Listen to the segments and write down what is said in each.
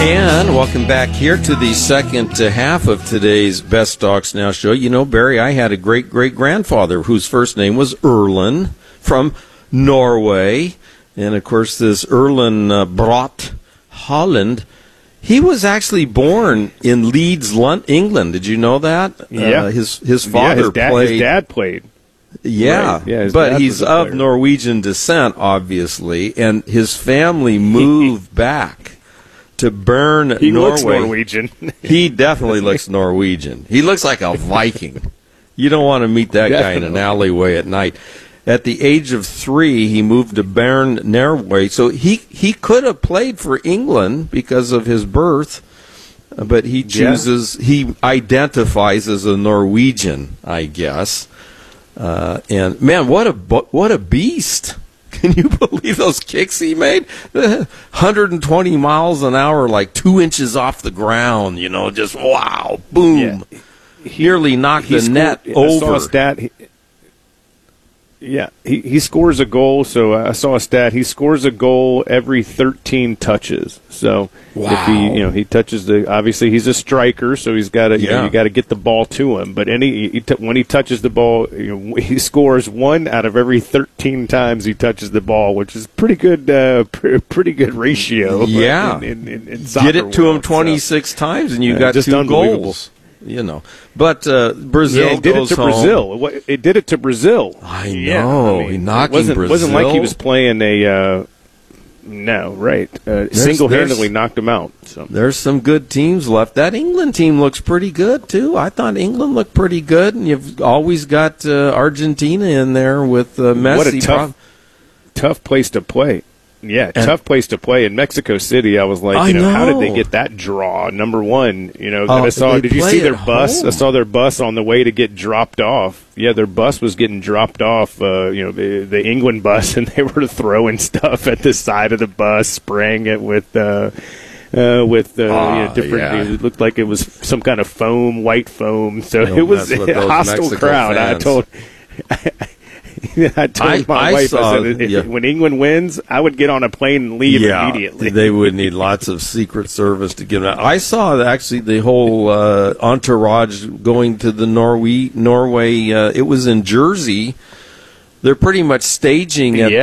And welcome back here to the second half of today's Best Dogs Now show. You know, Barry, I had a great-great-grandfather whose first name was Erlen from Norway. And, of course, this Erlen Brot Holland, he was actually born in Leeds, England. Did you know that? Yeah. His father played. His dad played. Yeah, right. But he's of Norwegian descent, obviously, and his family moved back to Bern, Norway. He looks Norwegian. He definitely looks Norwegian. He looks like a Viking. You don't want to meet that guy in an alleyway at night. At the age of 3, he moved to Bern, Norway. So he could have played for England because of his birth, but he chooses, he identifies as a Norwegian, I guess. And man, what a beast! Can you believe those kicks he made? 120 miles an hour, like 2 inches off the ground. You know, just wow, boom! Yeah. Nearly knocked the net over. I saw a stat. He scores a goal. So I saw a stat. He scores a goal every 13 touches. So if he touches obviously he's a striker, so he's got to you got to get the ball to him. But when he touches the ball, he scores 1 out of every 13 times he touches the ball, which is pretty good. Pretty good ratio. Yeah, in soccer get it to him world, 26 times, and you got just 2 goals. You know, but Brazil it did goes it to home. Brazil. It did it to Brazil. I know. He knocked Brazil. It wasn't like he was playing a. No, right. Single-handedly knocked him out. So there's some good teams left. That England team looks pretty good too. I thought England looked pretty good, and you've always got Argentina in there with Messi. What a tough place to play. Yeah, tough place to play. In Mexico City, I was like, how did they get that draw? Number one, that I saw. Did you see their bus? I saw their bus on the way to get dropped off. Yeah, their bus was getting dropped off. The England bus, and they were throwing stuff at the side of the bus, spraying it with different. It looked like it was some kind of foam, white foam. So it was a hostile crowd. Fans. I told my wife, I said, when England wins, I would get on a plane and leave immediately. They would need lots of Secret Service to get them out. I saw actually the whole entourage going to the Norway. It was in Jersey. They're pretty much staging at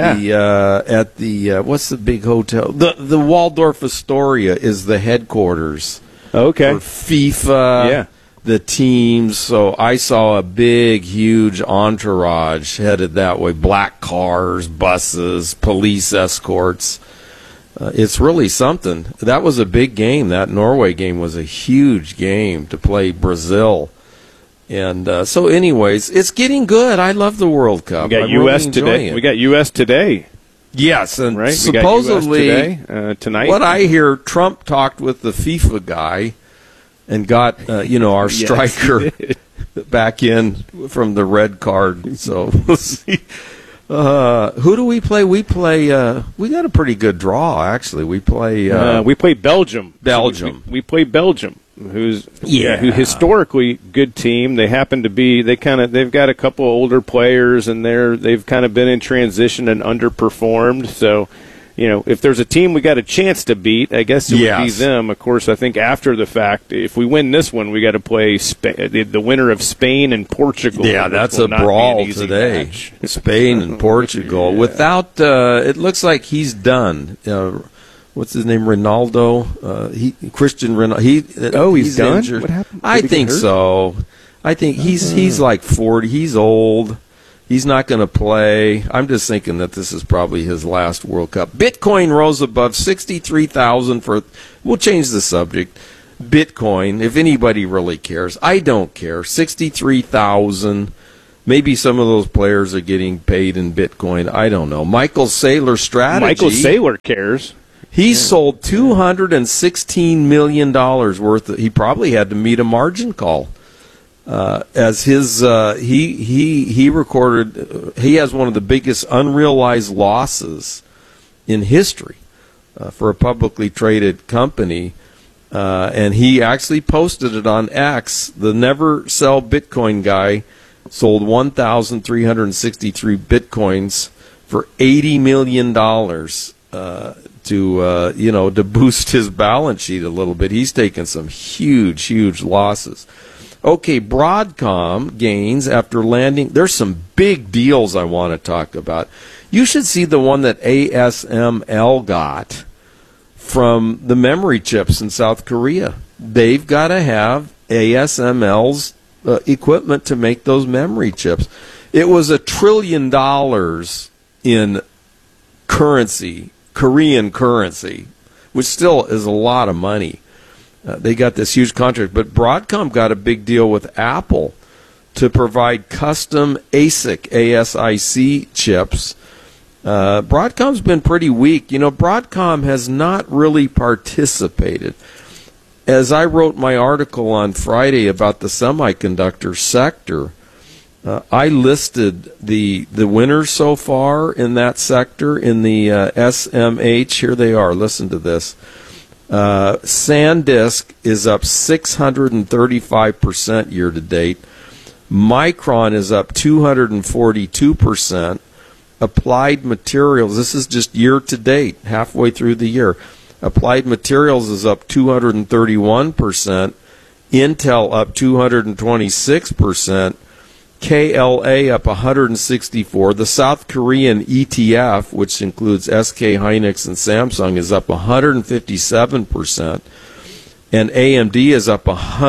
the what's the big hotel? The Waldorf Astoria is the headquarters. Okay. For FIFA. Yeah. The teams, so I saw a big, huge entourage headed that way. Black cars, buses, police escorts. It's really something. That was a big game. That Norway game was a huge game to play Brazil. And so anyways, it's getting good. I love the World Cup. We got U.S. today. We got U.S. today. Yes, and right? supposedly, tonight. What I hear, Trump talked with the FIFA guy and got our striker back in from the red card. So we'll see. Who do we play? We play. We got a pretty good draw actually. We play. We play Belgium. Belgium. We play Belgium. Who historically good team. They happen to be. They've got a couple older players, and they've kind of been in transition and underperformed. So. If there's a team we got a chance to beat, I guess it would be them. Of course, I think after the fact, if we win this one, we got to play the winner of Spain and Portugal. Yeah, that's a brawl today. Spain and Portugal. Yeah. Without, it looks like he's done. What's his name? Ronaldo. Christian Ronaldo. He's done. Injured. What happened? I think so. I think he's like 40. He's old. He's not going to play. I'm just thinking that this is probably his last World Cup. Bitcoin rose above 63,000 for. We'll change the subject. Bitcoin, if anybody really cares. I don't care. 63,000. Maybe some of those players are getting paid in Bitcoin. I don't know. Michael Saylor strategy. Michael Saylor cares. He sold $216 million worth. He probably had to meet a margin call. As his he recorded, he has one of the biggest unrealized losses in history for a publicly traded company, and he actually posted it on X. The never sell Bitcoin guy sold 1,363 Bitcoins for $80 million to boost his balance sheet a little bit. He's taken some huge losses. Okay, Broadcom gains after landing. There's some big deals I want to talk about. You should see the one that ASML got from the memory chips in South Korea. They've got to have ASML's equipment to make those memory chips. It was $1 trillion in currency, Korean currency, which still is a lot of money. They got this huge contract, but Broadcom got a big deal with Apple to provide custom ASIC chips. Broadcom's been pretty weak. Broadcom has not really participated. As I wrote my article on Friday about the semiconductor sector, I listed the winners so far in that sector in the SMH. Here they are. Listen to this. SanDisk is up 635% year to date. Micron is up 242%. Applied Materials, this is just year to date, halfway through the year. Applied Materials is up 231%. Intel up 226%. KLA up 164%. The South Korean ETF, which includes SK Hynix and Samsung, is up 157%. And AMD is up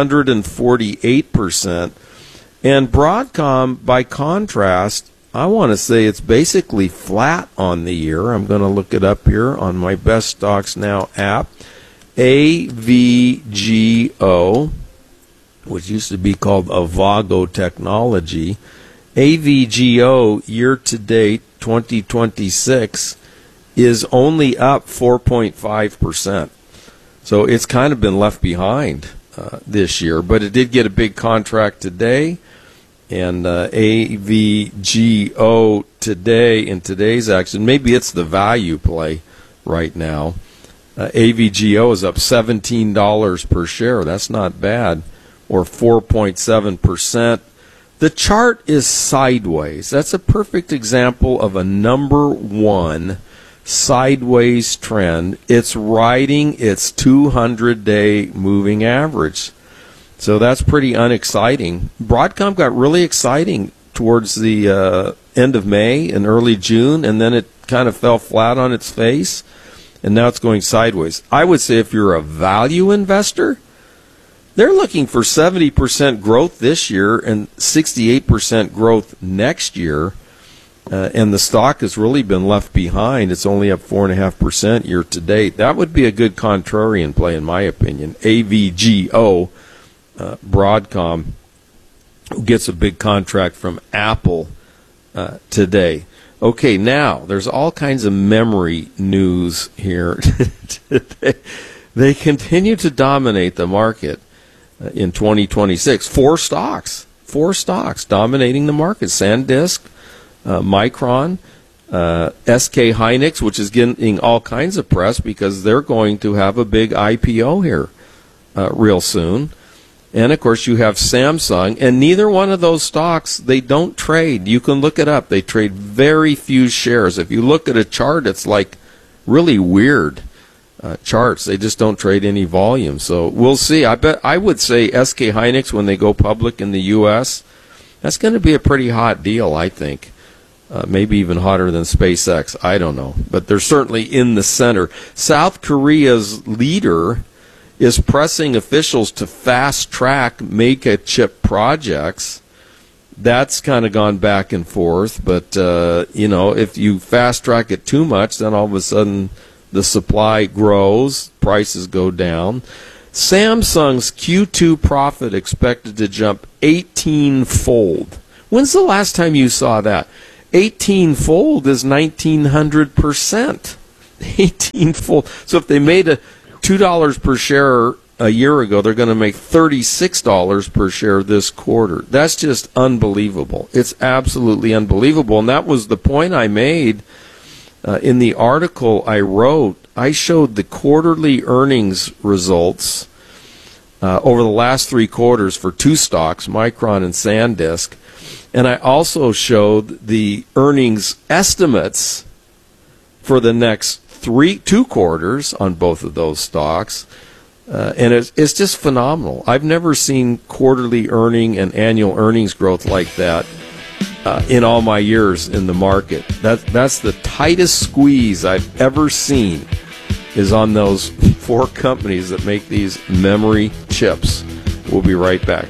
148%. And Broadcom, by contrast, I want to say it's basically flat on the year. I'm going to look it up here on my Best Stocks Now app. AVGO, which used to be called Avago Technology. AVGO year-to-date 2026 is only up 4.5%. So it's kind of been left behind this year, but it did get a big contract today. And AVGO today, in today's action, maybe it's the value play right now. AVGO is up $17 per share. That's not bad, or 4.7%. The chart is sideways. That's a perfect example of a number one sideways trend. It's riding its 200-day moving average. So that's pretty unexciting. Broadcom got really exciting towards the end of May and early June, and then it kind of fell flat on its face, and now it's going sideways. I would say if you're a value investor, they're looking for 70% growth this year and 68% growth next year, and the stock has really been left behind. It's only up 4.5% year to date. That would be a good contrarian play, in my opinion. AVGO. Broadcom gets a big contract from Apple today. Okay, now there's all kinds of memory news here today. They continue to dominate the market in 2026. Four stocks dominating the market. SanDisk, Micron, SK Hynix, which is getting all kinds of press because they're going to have a big IPO here real soon. And, of course, you have Samsung, and neither one of those stocks, they don't trade. You can look it up. They trade very few shares. If you look at a chart, it's like really weird charts. They just don't trade any volume. So we'll see. I would say SK Hynix, when they go public in the U.S., that's going to be a pretty hot deal, I think. Maybe even hotter than SpaceX. I don't know. But they're certainly in the center. South Korea's leader is pressing officials to fast-track make-a-chip projects. That's kind of gone back and forth, but, if you fast-track it too much, then all of a sudden the supply grows, prices go down. Samsung's Q2 profit expected to jump 18-fold. When's the last time you saw that? 18-fold is 1,900%. 18-fold. So if they made a $2 per share a year ago, they're going to make $36 per share this quarter. That's just unbelievable. It's absolutely unbelievable. And that was the point I made in the article I wrote. I showed the quarterly earnings results over the last 3 quarters for 2 stocks, Micron and SanDisk. And I also showed the earnings estimates for the next 2 quarters on both of those stocks. And it's just phenomenal. I've never seen quarterly earning and annual earnings growth like that in all my years in the market. That's the tightest squeeze I've ever seen, is on those 4 companies that make these memory chips. We'll be right back.